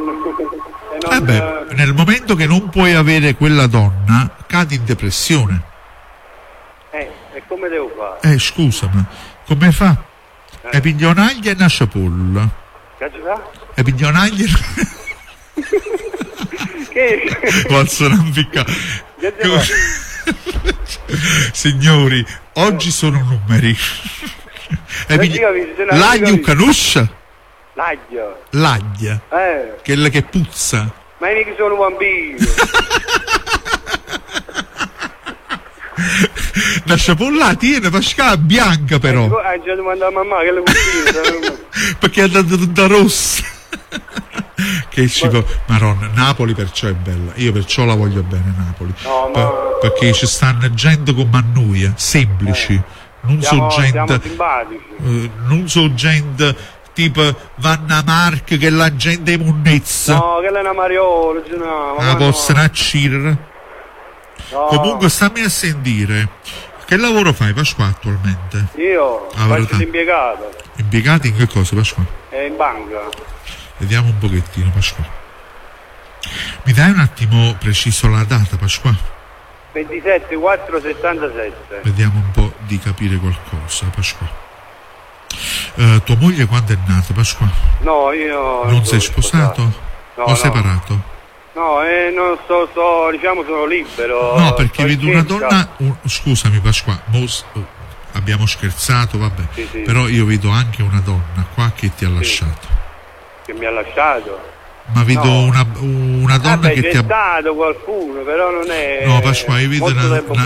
nel momento che non puoi avere quella donna, cadi in depressione. E come devo fare? Scusami, come fa? E piglionaglia e una ciapolla. Che fa? E piglionaglia Che? Posso non piccare. Signori, oggi sono numeri. L'aglio canuscia? L'aglio. Quella che puzza. Ma io che sono un bambino. La ciapolla tiene Pasquale bianca però. Già domanda a mamma che le cucina. Perché è andata tutta rossa. Che cibo. Maronna, Napoli perciò è bella. Io perciò la voglio bene Napoli. No, ma... perché ci stanno gente come a noi, semplici. Non so gente. Non so gente tipo Vanna Mark che la gente è monnezza. No, che è una Mariola, no. La possono accirere. No. Comunque stammi a sentire. Che lavoro fai Pasquale attualmente? Io faccio l'impiegato. Impiegato in che cosa Pasquale? In banca. Vediamo un pochettino Pasquale. Mi dai un attimo preciso la data Pasquale? 27/4/77. Vediamo un po' di capire qualcosa Pasquale. Tua moglie quando è nata Pasquale? No, io non sei sposato? No, o separato? No, non sto diciamo sono libero. No, perché vedo una donna. Scusami Pasquale, abbiamo scherzato, vabbè. Sì. Però io vedo anche una donna qua che ti ha lasciato. Che mi ha lasciato? Ma vedo una donna che ti ha. C'è stato qualcuno, però non è. No, Pasquale, io vedo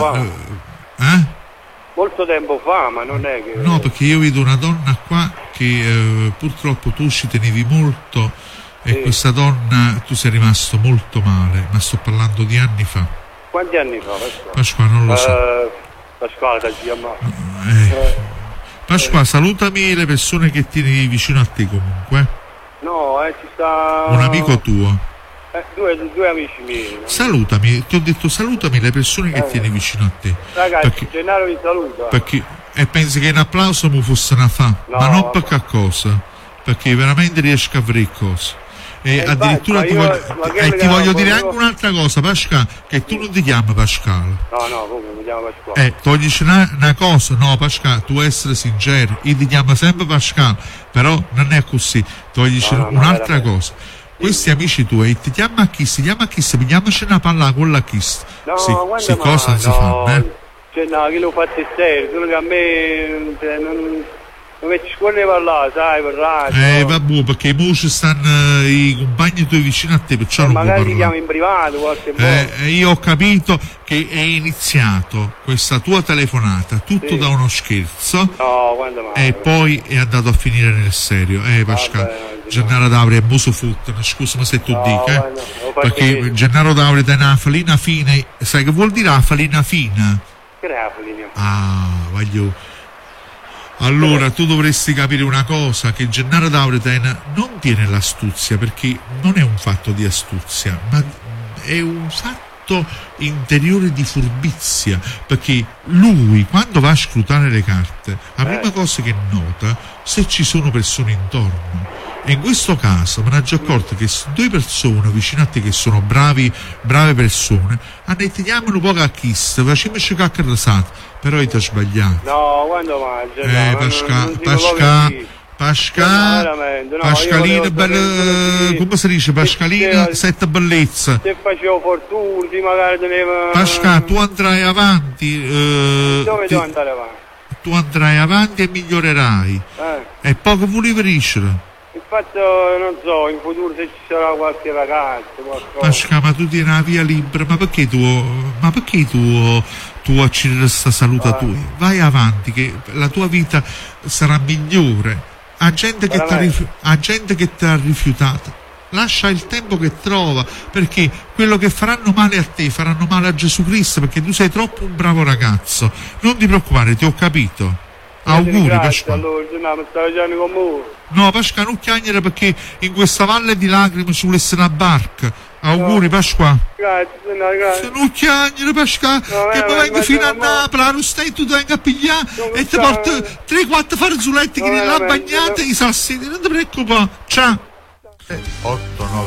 molto tempo fa, ma non è che. No, perché io vedo una donna qua che purtroppo tu ci tenevi molto. E questa donna, tu sei rimasto molto male, ma sto parlando di anni fa. Quanti anni fa, Pasquale? Non lo so. Pasquale, ti chiama. Pasquale, salutami le persone che tieni vicino a te comunque. No, ci sta. Un amico tuo. Due amici miei. Salutami, ti ho detto salutami le persone che tieni vicino a te. Ragazzi, Gennaro vi saluta. Perché, e pensi che un applauso mi fosse una fa? No, ma non per che cosa? Perché veramente riesco a fare cose. E addirittura ti voglio dire anche un'altra cosa Pasquale, che tu non ti chiami Pasquale. No, come mi chiamo Pasquale? Toglici una cosa, no Pasquale, tu essere sincero, io ti chiamo sempre Pasquale, però non è così, toglici un'altra cosa. Questi amici tuoi ti chiamano a chi? Si chiama a chi? Pigliamoci una palla con la chi? No, sì, cosa non si fanno, Cioè no, che lo fate serio, solo che a me non mi ci vuole parlare, sai, per radio. Vabbè, perché mo ci stanno i compagni tuoi vicino a te, perciò non magari può ti chiamo in privato qualche volta. Io ho capito che è iniziato questa tua telefonata tutto da uno scherzo. No, quando mai. E poi è andato a finire nel serio. Pasquale, Gennaro Dauri è muso fottene, scusami se tu dica. Perché Gennaro Dauri è una falina fina. Sai che vuol dire la falina fina? Che è la falina? Voglio. Allora tu dovresti capire una cosa, che Gennaro Daureten non tiene l'astuzia, perché non è un fatto di astuzia, ma è un fatto interiore di furbizia, perché lui quando va a scrutare le carte la prima cosa che nota se ci sono persone intorno, e in questo caso me ne ho accorto che due persone vicino a te che sono brave persone hanno detto diamolo un po' a chiste, facciamoci caccarrasate, però ti ha sbagliato. No, quando mangia? Pascalina, come si dice? Pascalina, sette bellezze. Se facevo fortuna, magari teneva. Pascal, tu andrai avanti. Dove devo andare avanti? Tu andrai avanti e migliorerai. E poco volevi riuscire. Infatti non so, in futuro se ci sarà qualche ragazzo, qualcosa. Pascal, ma tu tieni la via libera, ma perché tu accidi questa salute tua? Vai avanti, che la tua vita sarà migliore. A gente che ti ha rifiutato, lascia il tempo che trova, perché quello che faranno male a te faranno male a Gesù Cristo, perché tu sei troppo un bravo ragazzo. Non ti preoccupare, ti ho capito. Auguri Pasquale. No Pasquale, non chiagnere, perché in questa valle di lacrime ci vuole essere una barca. Auguri Pasquale. Grazie. Se non chiagnere Pasquale, che mi venga fino a Napoli, non stai, tu venga a pigliare e ti porto 3-4 farzuletti che nella bagnata e i sassi, non ti preoccupare. Ciao. 8, 9